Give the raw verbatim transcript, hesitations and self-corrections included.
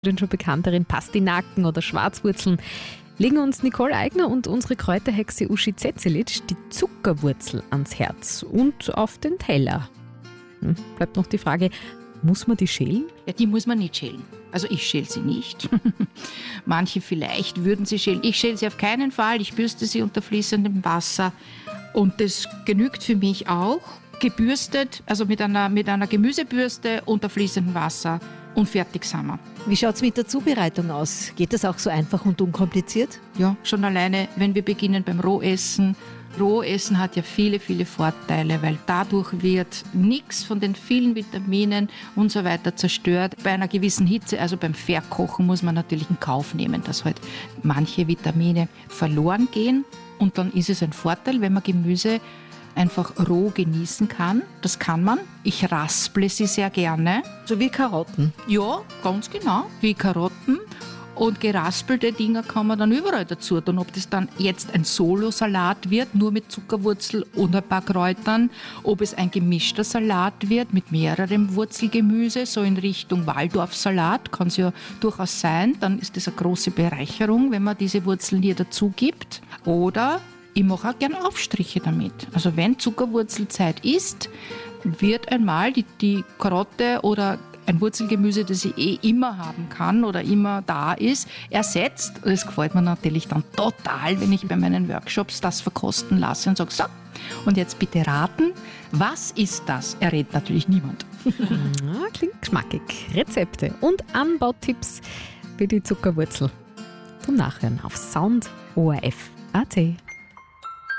Den schon bekannteren Pastinaken oder Schwarzwurzeln legen uns Nicole Eigner und unsere Kräuterhexe Uschi Zetselic die Zuckerwurzel ans Herz und auf den Teller. Hm, bleibt noch die Frage, muss man die schälen? Ja, die muss man nicht schälen. Also ich schäle sie nicht. Manche vielleicht würden sie schälen. Ich schäle sie auf keinen Fall. Ich bürste sie unter fließendem Wasser. Und das genügt für mich auch. Gebürstet, also mit einer, mit einer Gemüsebürste unter fließendem Wasser und fertig sind wir. Wie schaut es mit der Zubereitung aus? Geht das auch so einfach und unkompliziert? Ja, schon alleine, wenn wir beginnen beim Rohessen. Rohessen hat ja viele, viele Vorteile, weil dadurch wird nichts von den vielen Vitaminen und so weiter zerstört. Bei einer gewissen Hitze, also beim Verkochen, muss man natürlich in Kauf nehmen, dass halt manche Vitamine verloren gehen. Und dann ist es ein Vorteil, wenn man Gemüse einfach roh genießen kann. Das kann man. Ich rasple sie sehr gerne. So wie Karotten? Ja, ganz genau, wie Karotten. Und geraspelte Dinger kann man dann überall dazu tun. Ob das dann jetzt ein Solo-Salat wird, nur mit Zuckerwurzel und ein paar Kräutern, ob es ein gemischter Salat wird mit mehrerem Wurzelgemüse, so in Richtung Waldorfsalat, kann es ja durchaus sein. Dann ist das eine große Bereicherung, wenn man diese Wurzeln hier dazu gibt. Oder ich mache auch gerne Aufstriche damit. Also wenn Zuckerwurzelzeit ist, wird einmal die, die Karotte oder ein Wurzelgemüse, das ich eh immer haben kann oder immer da ist, ersetzt. Das gefällt mir natürlich dann total, wenn ich bei meinen Workshops das verkosten lasse und sage, so, und jetzt bitte raten, was ist das? Errät natürlich niemand. Ja, klingt geschmackig. Rezepte und Anbautipps für die Zuckerwurzel zum Nachhören auf sound punkt o r f punkt a t.